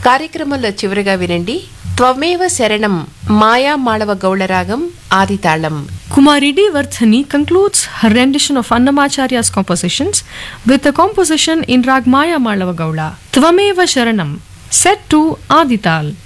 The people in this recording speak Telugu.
కార్యక్రమంలో చివరిగా వినండి త్వమేవ శరణం మాయా మాళవ గౌళ రాగం ఆదితాళం. Kumari D. Vardhani concludes her rendition of Annamacharya's compositions with a composition in Rag Maya Malava Gaula, Tvameva Sharanam, set to Adital.